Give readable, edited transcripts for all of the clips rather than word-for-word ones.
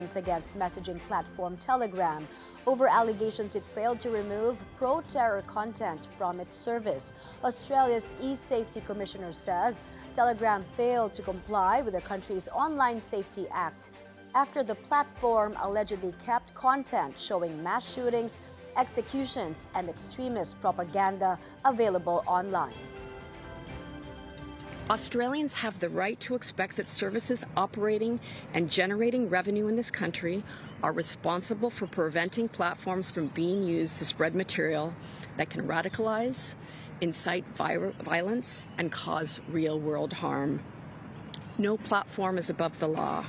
against messaging platform Telegram over allegations it failed to remove pro-terror content from its service. Australia's e-safety commissioner says Telegram failed to comply with the country's Online Safety Act after the platform allegedly kept content showing mass shootings, executions, and extremist propaganda available online. Australians have the right to expect that services operating and generating revenue in this country are responsible for preventing platforms from being used to spread material that can radicalize, incite violence, and cause real-world harm. No platform is above the law.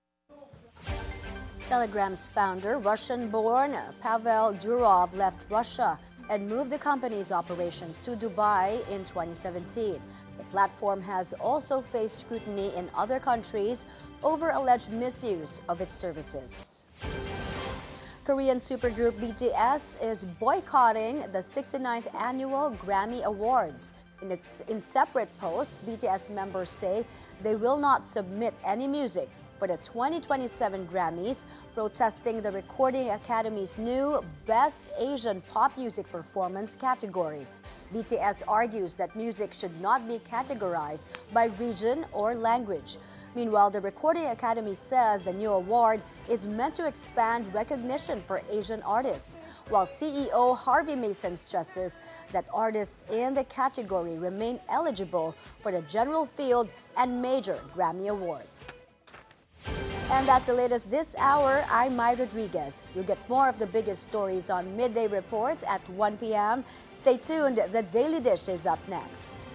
Telegram's founder, Russian-born Pavel Durov, left Russia and moved the company's operations to Dubai in 2017. The platform has also faced scrutiny in other countries over alleged misuse of its services. Korean supergroup BTS is boycotting the 69th annual Grammy Awards. In separate posts, BTS members say they will not submit any music for the 2027 Grammys, protesting the Recording Academy's new Best Asian Pop Music Performance category. BTS argues that music should not be categorized by region or language. Meanwhile, the Recording Academy says the new award is meant to expand recognition for Asian artists, while CEO Harvey Mason stresses that artists in the category remain eligible for the general field and major Grammy Awards. And that's the latest this hour. I'm Mai Rodriguez. You'll get more of the biggest stories on Midday Report at 1 p.m. Stay tuned. The Daily Dish is up next.